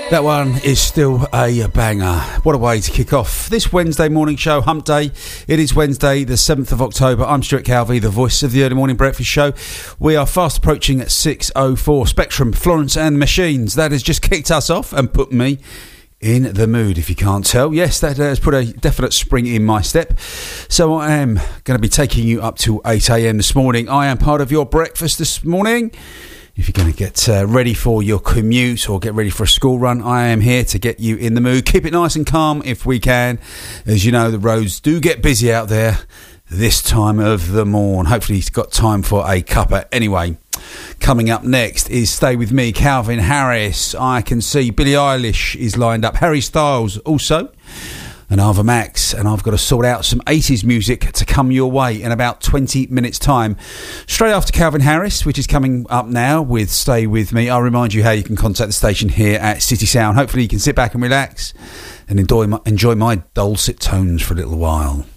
That one is still a banger. What a way to kick off this Wednesday morning show, Hump Day. It is Wednesday, the 7th of October. I'm Stuart Calvey, the voice of the early morning breakfast show. We are fast approaching at 6:04. Spectrum, Florence and Machines. That has just kicked us off and put me in the mood, if you can't tell. Yes, that has put a definite spring in my step. So I am going to be taking you up to 8 a.m. this morning. I am part of your breakfast this morning. If you're going to get ready for your commute or get ready for a school run, I am here to get you in the mood. Keep it nice and calm if we can. As you know, the roads do get busy out there this time of the morn. Hopefully you've got time for a cuppa. Anyway, coming up next is Stay With Me, Calvin Harris. I can see Billie Eilish is lined up. Harry Styles also. And Ava Max, and I've got to sort out some 80s music to come your way in about 20 minutes time. Straight after Calvin Harris, which is coming up now with Stay With Me, I'll remind you how you can contact the station here at City Sound. Hopefully you can sit back and relax and enjoy my dulcet tones for a little while.